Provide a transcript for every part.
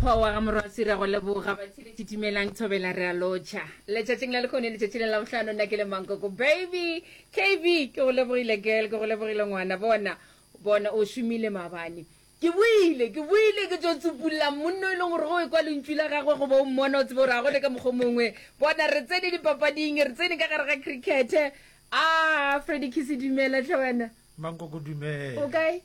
mokgwa wa ga morwasi ra go leboga ba tshitimelang thobela re a lotšha letšatšing la lekgone letšatšing la bohlano nna ke le mankoko baby kb ke go lebogile girl ke go lebogile ngwana bona o šomile mabane ke buile ke tšo tsupulla monno e leng gore go e kwa lentšu la gagwe go bo mmona o tsebo gore a go le ka mokgwa mongwe bona re tsene dipapading re tsene ka gare ga cricket Freddy Kisi dumela hle wena mankoko dumela o kae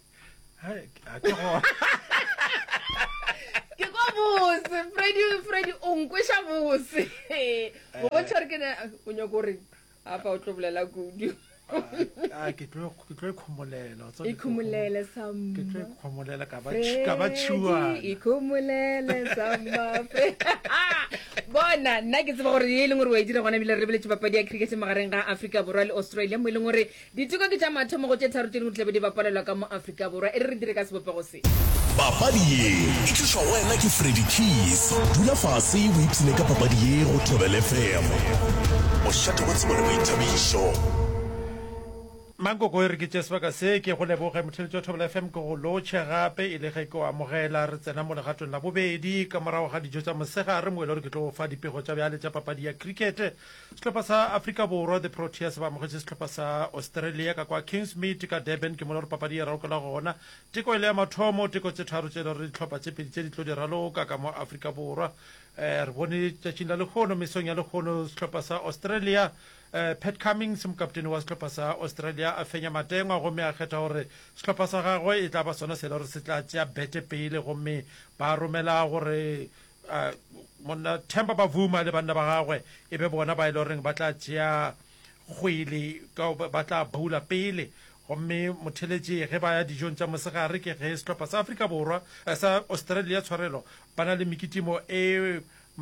ke go bose Freddy o nkwesha bose o bontšha re ke na o nyako re apa o tlo bolela kudu ke tlo ikhomolela ikhomolele ke tlo samba ikhomolela ka ba tšhuana ikhomolele samba bona nna ke tseba gore e leng gore wa e dira gona bile re beletše papadi ya cricket magareng ga Africa Borwa le Australia mo e leng gore diteko ke tša mathomo go tše tharo tše dingwe tlabe di bapalelwa ka mo Africa Borwa e re dire ka sebopego se papadi ye e tlišwa wena ke Freddy Keys dula fase o ipsene ka papadi ye go Thobela FM o šate go tsebo le boithabišo mankoko e re ke tše sebaka se ke go leboge motheletši wa Thobela FM ke go lotšhe gape e le ge ke o amogela re tsena mo legatong la bobedi ka morago ga dijo tša mosegare mo e le gore ke tlo fa dipego tša bjale tša papadi ya cricket sehlopha sa Africa Borwa the Proteas ba amogetse sehlopha sa Australia ka kwa Kingsmead ka Durban ke mo le gore papadi e raokela gona teko e le ya mathomo teko tše tharo tše le gore dihlopha tše pedi tše di tlo di raloka ka mo Africa Borwa re bone tšatšing la lekgono mesong ya lekgono sehlopha sa Australia Pat Cummings mokaptene wa sehlopha sa Australia a fenya matengwa gomme a kgetha gore sehlopha sa gagwe e tla ba sona se le gore se tla tšea bete pele gomme ba romela gore monna Themba Bavuma le banna ba gagwe e be bona ba ile goreng ba tla tšea kgwele ba tla boula pele gomme motheletši ge ba ya dijong tša mosegare ke ge sehlopha sa Africa Borwa sa Australia tshwarelo ba na le mekitimo e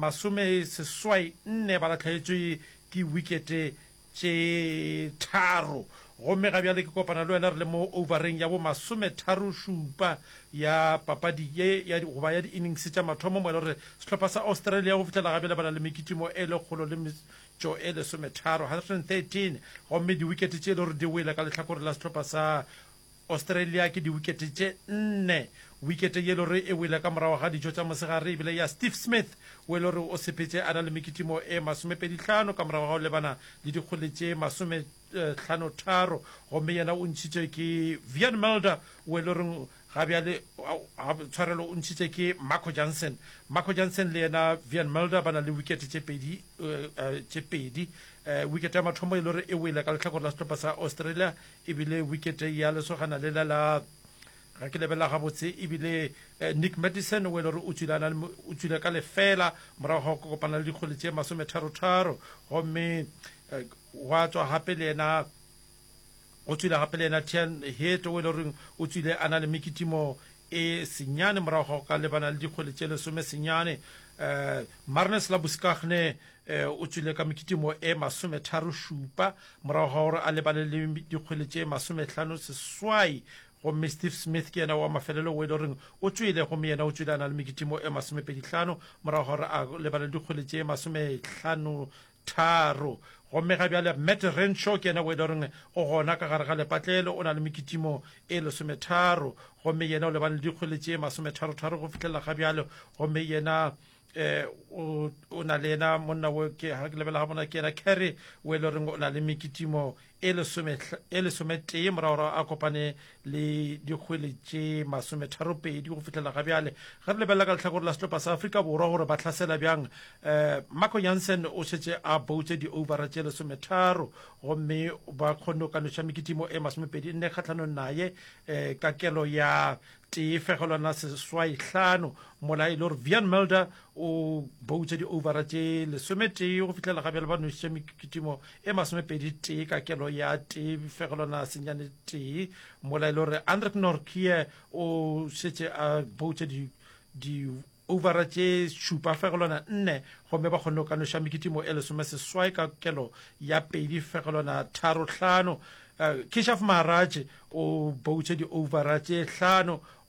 14 ba latlhaetšwe ke wickete tše tharo gomme ga bjale ke kopana le wena re le mo overeng ya bo 37 ya papadi ye ya goba ya di-innings tša mathomo mo e le gore sehlopha sa Australia go fitlhela ga bjale ba na le mekitimo e lekgolo le metšo e 13 113 gomme di-wickete tše e le gore di wele ka lehlakore la sehlopha sa Australia ke di-wickete tše 4 wickete ye le gore e wele ka morago ga dijo tša mosegare ebile ya Steve Smith o e le gore o sepetse a na le mekitimo e 25 ka morago ga o lebana le dikgole tše 53 gomme yena o ntšhitšwe ke Vian Mulder o e le gore ga bjale tshwarelo o ntšhitše ke Marco Jansen le yena Vian Mulder ba na le wickete tše pedi wickete ya mathomo e le gore e wele ka lehlakore la sehlopha sa Australia ebile wickete ya lesogana le la ga ke lebela gabotse ebile Nick Madison o e le gore o tswile ka lefela morago ga go kopana le dikgole tše 33 gomme wa tswa gape le yena o tswile gape le yena Tian Het o e le gore o tswile a na le mekitimo e senyane morago ka lebana le dikgole tše 10 Marnus Labuschagne o tswile ka mekitimo e 37 morago ga gore a lebane le dikgole tše 50 gomme Steve Smith ke yena wa mafelelo o e le goreng o tswile gomme yena o tswile a na le mekitimo e 25 morago gore a lebana le dikgole tše 53 gomme ga bjale Matt Renshaw ke yena o e le goreng o gona ka gare ga lepatlelo o na le mekitimo e 13 gomme yena o lebane le dikgole tše 33 go fitlhelela ga bjale gomme yena o na le yena monna o ke ha ke lebela ga bona ke yena Kerry o e le goreng o na le mekitimo e 11 morago a kopane le dikgwele tše 32 go fitlhela ga bjale ga re lebelela ka lehlakore la sehlopha sa Africa Borwa gore ba tlhasela bjang Marco Jansen o šetše a boutše di-overa tše 13 gomme ba kgonne ka noša mekitimo e 24 kgatlhanong naye ka kelo ya tee fegelwana seswai 5 mola e le gore Vian Mulder o boutše di-overa tše 11 go fitlhela ga bjale ba nošitše mekitimo e 21 ka kelo ya tee fegelwana senyane tee mola e le gore Andrek Nortje o šetše a boutše di overa tše 7 fegelwana 4 gomme ba kgonne ka noša mekitimo e 10 ka kelo ya 2 fegelwana 3 Keshaf Maharaj o boutše di-overa tše 5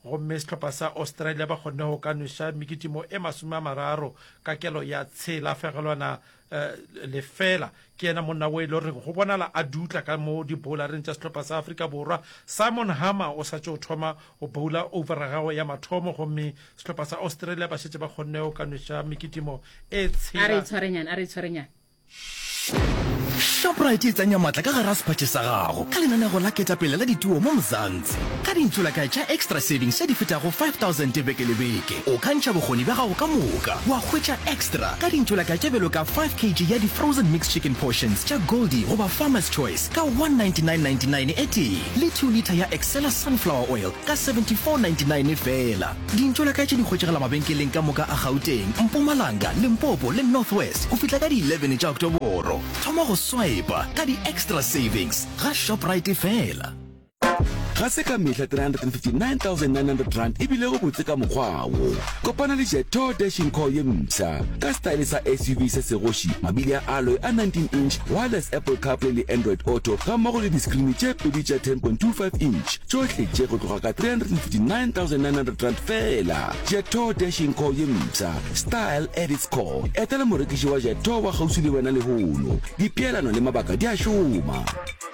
gomme setlhopha sa Australia ba kgonne go ka nweša mekitimo e 30 ka kelo ya tshela fegelwana lefela ke ena monna o e le goreng go bonala a dutla ka mo diboulareng tša setlhopha sa Afrika Borwa. Simon Hammer o sa tše o thoma go boula over gago ya mathomo gomme setlhopha sa Australia ba šetse ba kgonne go ka nweša mekitimo e tshela. a re itshwarenyana Shoprite e tsanya matla ka gara sepatše sa gago ka lenaneo la ketapele la dituo mo Mzansi ka dintšholaka tša extra savings tša di fetago 5,000 beke le beke. O kantšha bokgoni bja gago ka moka wa hwetša extra ka dintšholaka tša belo ka 5 kg ya di frozen mixed chicken portions tša Goldie goba Farmer's Choice ka 199.99 e tee le 2 liter ya Excella sunflower oil ka 74.99 fela. Dintšholaka tše di hwetšegela mabenkeleng ka moka a Gauteng, Mpumalanga, Limpopo le Northwest go fitla ka di 11 tša Oktoboro. Thoma go swipe ka di extra savings ga Shoprite fela. Ga se ka mehla 359,900 rand ebile go botse ka mokgwawo. Kopana le Jeto Dashing Co ye msa ka style sa SUV se segoši, mabili a alloy a 19-inch, wireless Apple CarPlay le Android Auto ka mmogo le discreen tše pedi tša 10.25 inch. Tšohle tše go tloga ka 359,900 rand fela. Jeto Dashing Co ye msa, style at its core. Etela morekiši wa Jeto wa gauši le wena lehono. Dipeelano le mabaka di a šoma.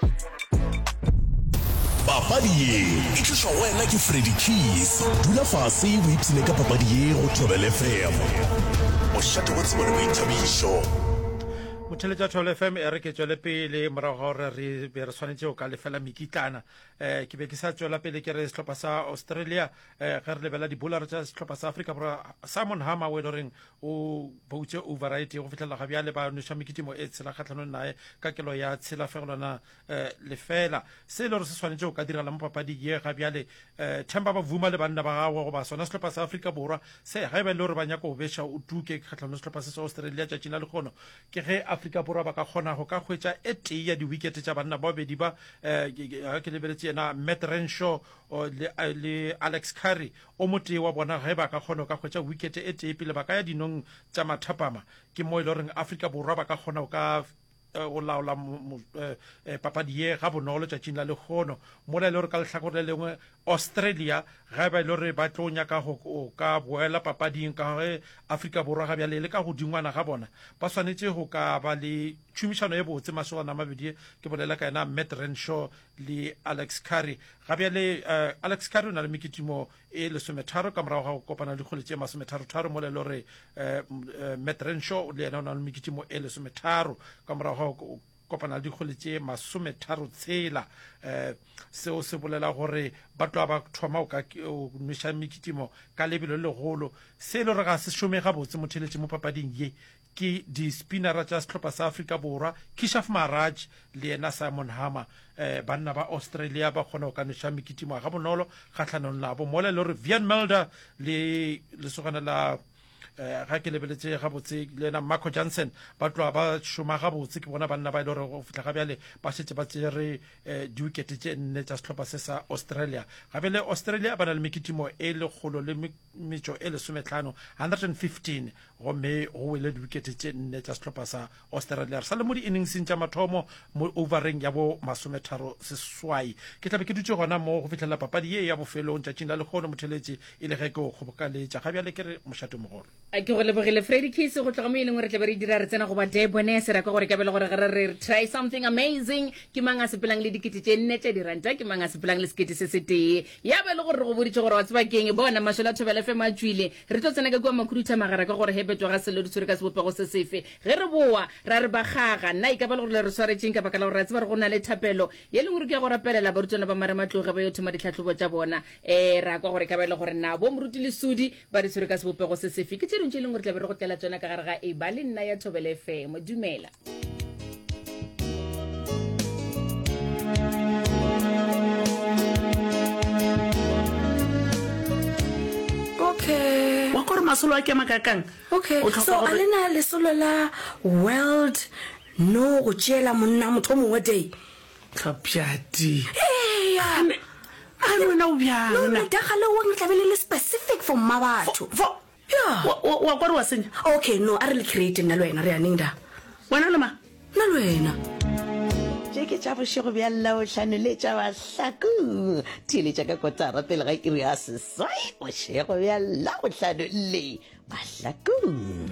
Papadi ye e tšhošwa wena ke Freddy Keys. Dula fase o ipsene ka papadi ye go Thobela FM. Mošate go tsebone boithabišo. Motheletša Thobela FM e re ke tšwele pele morago gore re be re tshwanetse go ka lefela mekitlana. Ke be ke sa tšwela pele ke re setlhopha sa Australia ge re lebela diboulara tša setlhopha sa Afrika Borwa. Simon Hammer o e le goreng o boutše override go fitlhelela ga bjale ba nweša mekitimo e tshela kgatlhanong nae ka kelo ya tshela fegelwana lefela. Se e le gore se tshwanetse go ka direla mo papadi ye ga bjale Themba Bavuma le banna ba gagwe goba sona setlhopha sa Afrika Borwa se ga e ba e le gore ba nyaka go beša o tuke kgatlhanong setlhopha se sa Australia tšatšing la lekgono ke ge Afrika Borwa ba ka kgona go ka hwetša e tee ya di-wicket tša banna ba bedi ba ke lebeletse yena Matt Renshaw le Alex Curry o motee wa bona ge ba ka kgona go ka hwetša wicket e tee pele ba ka ya dinong tša mathapama ke mo e le goreng Afrika Borwa ba ka kgona go ka o laola papadi ye ga bonolo tšatšing la lekgono mola e le gore ka lehlakore le lengwe Australia ga ba e le gore ba tlo nyaka go ka boela papading ka ge Afrika Borwa ga bjale le ka godingwana ga bona ba swanetše go ka ba le tšhomišano e botse masogana a mabedi ke bolela ka yena Matt Renshaw le Alex Curry ga bjale Alex Curry o na le mekitimo e 13 ka morago ga go kopana le dikgole tše 33 mola e le gore Matt Renshaw le yena o na le mekitimo e 13 ka morago go kopana le dikgole tše 33 seo se bolela gore ba tloa ba thoma o nweša mekitimo ka lebelo le legolo se e le gore ga se šome gabotse motheletše mo papading ye ke di-spinnera tša setlhopha sa Afrika Borwa Kishaf Maharaj le yena Simon Hammer banna ba Australia ba kgona go ka nweša mekitimo ga bonolo kgatlhanong labo mola e le gore Vian Mulder le lesogana la ga ke lebeletse gabotse le ena Marco Jansen ba tloa ba šoma gabotse ke bona banna ba e le gore go fitlha ga bjale ba šetse ba tsere diwikete tše nne tša setlhopha se sa Australia ga bjale Australia ba na le mekitimo e lekgolo le metšo e 15 115 gomme go wele diwikete tše nne tša setlhopha sa Australia re sa le mo di-inningseng tša mathomo mo overeng ya bo 36 ke tlabe ke dutse gona mo go fitlhelela papadi ye ya bofelong tšatšing la lekgono motheletše e le ge ke go kgobokaletša ga bjale ke re mošate mogolo ke go lebogile Freddy Keys go tloga mo e leng gore tla be re dira re tsena go ba debone se ra ka gore ka bele gore re try something amazing ke mang a sepelang le dikete tše nne tša diranta ke mang a sepelang le sekete se se tee ya be le gore re go boditše gore wa tseba keng bona mašola Thobela FM a tswile re tlo tsena ka kua makhuduta magara ka gore hepetswa ga selo di tshwere ka sebopego se sefe ge re boa ra re bagaga nna e ka ba le gore le re swaretšeng ka baka la gore ra tseba re go na le thapelo ye leng gore ke ya go rapelela barutswana ba Marematloge ba yo thoma ditlhatlhobo tša bona ra kwa gore ka ba le gore na bo moruti le sudi ba di tshwere ka sebopego se sefe ke tše dintše e leng gore tla be re go tlela tsona ka gare ga e ba le nna ya Thobela FM dumela Okay. Wa gore masolo a ke makakang. Okay. So alena le solo la world no go tšela monna motho mongwe day. Tlhapjati. Hey ya. Ano na o bjang. No no da gale o ntlabele le specific for mabatho. Yeah. Wa gore wa senya. Okay no a re le create nna le wena re yaneng da. Wena le ma. Nna le wena. ke tša bošego bja laohlano le tša bahlakong theeletša ka kotara pele ga iri ya seswai bošego bja laohlano le bahlakong.